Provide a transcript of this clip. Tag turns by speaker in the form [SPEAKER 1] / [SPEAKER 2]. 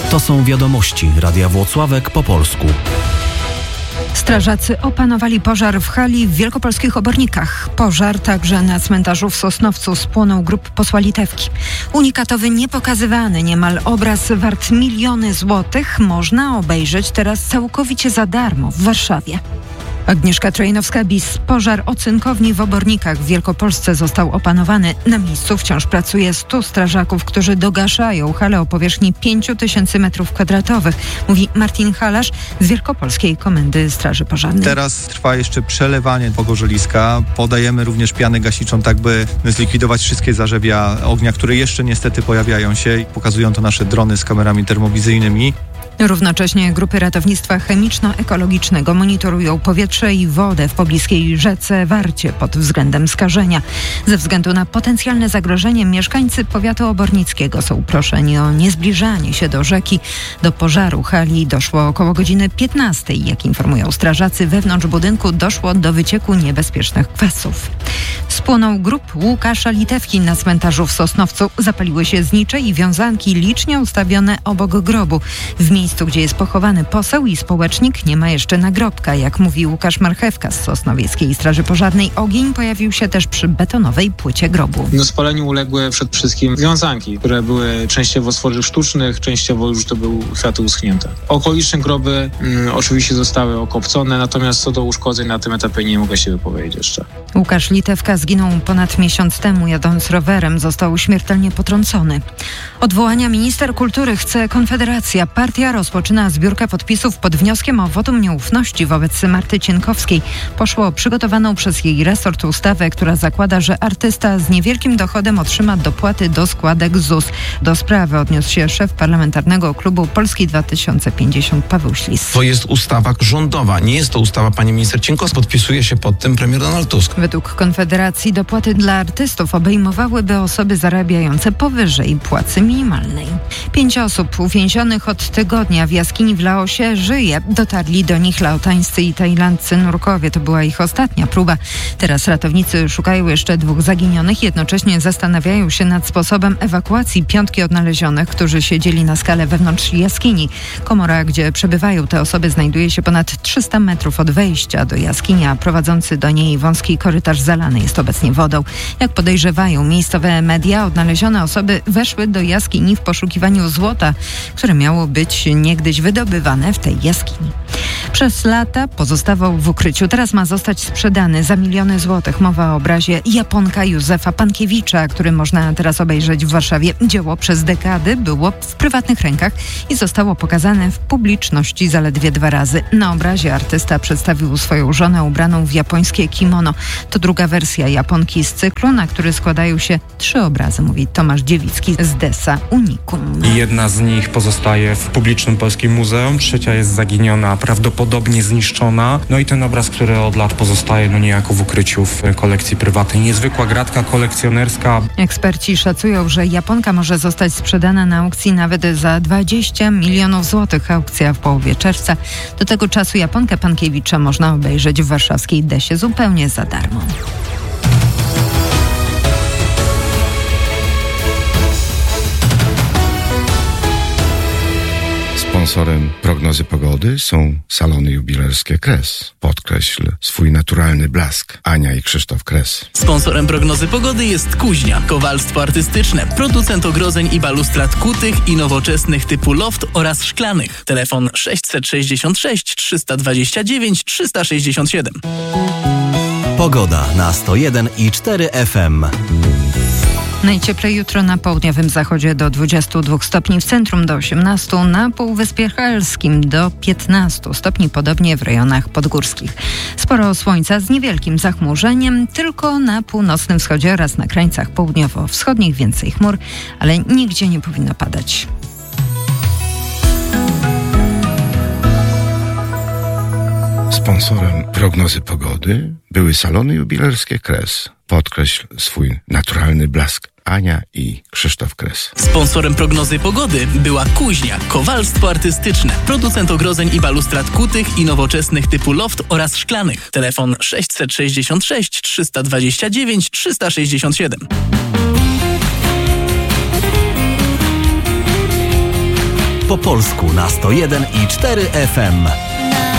[SPEAKER 1] To są wiadomości Radia Włocławek po polsku.
[SPEAKER 2] Strażacy opanowali pożar w hali w wielkopolskich Obornikach. Pożar także na cmentarzu w Sosnowcu spłonął grób posła Litewki. Unikatowy, niepokazywany niemal obraz wart miliony złotych można obejrzeć teraz całkowicie za darmo w Warszawie. Agnieszka Trojnowska-Bis. Pożar o cynkowni w Obornikach w Wielkopolsce został opanowany. Na miejscu wciąż pracuje 100 strażaków, którzy dogaszają halę o powierzchni 5000 m2, mówi Martin Halasz z Wielkopolskiej Komendy Straży Pożarnej.
[SPEAKER 3] Teraz trwa jeszcze przelewanie pogorzeliska. Podajemy również pianę gaśniczą, tak by zlikwidować wszystkie zarzewia ognia, które jeszcze niestety pojawiają się. Pokazują to nasze drony z kamerami termowizyjnymi.
[SPEAKER 2] Równocześnie grupy ratownictwa chemiczno-ekologicznego monitorują powietrze i wodę w pobliskiej rzece Warcie pod względem skażenia. Ze względu na potencjalne zagrożenie mieszkańcy powiatu obornickiego są proszeni o niezbliżanie się do rzeki. Do pożaru hali doszło około godziny 15. Jak informują strażacy, wewnątrz budynku doszło do wycieku niebezpiecznych kwasów. Spłonął grób Łukasza Litewki na cmentarzu w Sosnowcu. Zapaliły się znicze i wiązanki licznie ustawione obok grobu. W miejscu, gdzie jest pochowany poseł i społecznik, nie ma jeszcze nagrobka. Jak mówi Łukasz Marchewka z Sosnowieckiej Straży Pożarnej, ogień pojawił się też przy betonowej płycie grobu.
[SPEAKER 4] Do spaleniu uległy przede wszystkim wiązanki, które były częściowo z tworzyw sztucznych, częściowo już to były kwiaty uschnięte. Okoliczne groby oczywiście zostały okopcone, natomiast co do uszkodzeń na tym etapie nie mogę się wypowiedzieć jeszcze.
[SPEAKER 2] Łukasz Litewka zginął ponad miesiąc temu, jadąc rowerem. Został śmiertelnie potrącony. Odwołania minister kultury chce Konfederacja. Partia rozpoczyna zbiórkę podpisów pod wnioskiem o wotum nieufności wobec Marty Cienkowskiej. Poszło o przygotowaną przez jej resort ustawę, która zakłada, że artysta z niewielkim dochodem otrzyma dopłaty do składek ZUS. Do sprawy odniósł się szef parlamentarnego klubu Polski 2050 Paweł Ślis.
[SPEAKER 5] To jest ustawa rządowa, nie jest to ustawa pani minister Cienkowskiej. Podpisuje się pod tym premier Donald Tusk.
[SPEAKER 2] Według Konfederacji dopłaty dla artystów obejmowałyby osoby zarabiające powyżej płacy minimalnej. 5 osób uwięzionych od tygodnia w jaskini w Laosie żyje. Dotarli do nich laotańscy i tajlandcy nurkowie. To była ich ostatnia próba. Teraz ratownicy szukają jeszcze 2 zaginionych. Jednocześnie zastanawiają się nad sposobem ewakuacji 5 odnalezionych, którzy siedzieli na skale wewnątrz jaskini. Komora, gdzie przebywają te osoby, znajduje się ponad 300 metrów od wejścia do jaskini, a prowadzący do niej wąski korytarz zalany jest obecnie wodą. Jak podejrzewają miejscowe media, odnalezione osoby weszły do jaskini w poszukiwaniu złota, które miało być niegdyś wydobywane w tej jaskini. Przez lata pozostawał w ukryciu. Teraz ma zostać sprzedany za miliony złotych. Mowa o obrazie Japonka Józefa Pankiewicza, który można teraz obejrzeć w Warszawie. Dzieło przez dekady było w prywatnych rękach i zostało pokazane w publiczności zaledwie 2 razy. Na obrazie artysta przedstawił swoją żonę ubraną w japońskie kimono. To druga wersja Japonki z cyklu, na który składają się 3 obrazy, mówi Tomasz Dziewicki z Dessa Unicum.
[SPEAKER 6] Jedna z nich pozostaje w publicznym polskim muzeum, trzecia jest zaginiona, prawdopodobnie zniszczona. No i ten obraz, który od lat pozostaje niejako w ukryciu w kolekcji prywatnej. Niezwykła gratka kolekcjonerska.
[SPEAKER 2] Eksperci szacują, że Japonka może zostać sprzedana na aukcji nawet za 20 milionów złotych. Aukcja w połowie czerwca. Do tego czasu Japonkę Pankiewicza można obejrzeć w warszawskiej Desie zupełnie za darmo.
[SPEAKER 7] Sponsorem prognozy pogody są salony jubilerskie Kres. Podkreśl swój naturalny blask. Ania i Krzysztof Kres.
[SPEAKER 8] Sponsorem prognozy pogody jest Kuźnia. Kowalstwo artystyczne. Producent ogrodzeń i balustrad kutych i nowoczesnych typu loft oraz szklanych. Telefon 666 329 367.
[SPEAKER 1] Pogoda na 101,4 FM.
[SPEAKER 2] Najcieplej jutro na południowym zachodzie do 22 stopni, w centrum do 18, na Półwyspie Helskim do 15 stopni, podobnie w rejonach podgórskich. Sporo słońca z niewielkim zachmurzeniem, tylko na północnym wschodzie oraz na krańcach południowo-wschodnich więcej chmur, ale nigdzie nie powinno padać.
[SPEAKER 7] Sponsorem prognozy pogody były salony jubilerskie Kres. Podkreśl swój naturalny blask. Ania i Krzysztof Kres.
[SPEAKER 8] Sponsorem prognozy pogody była Kuźnia. Kowalstwo artystyczne. Producent ogrodzeń i balustrad kutych i nowoczesnych typu loft oraz szklanych. Telefon 666 329 367.
[SPEAKER 1] po polsku na 101,4 FM.